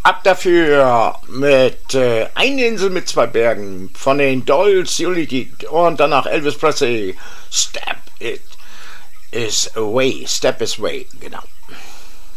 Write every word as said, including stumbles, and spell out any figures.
Ab dafür mit äh, Eine Insel mit zwei Bergen von den Dolls, Unity und danach Elvis Presley. Step it is away, Step is away, genau.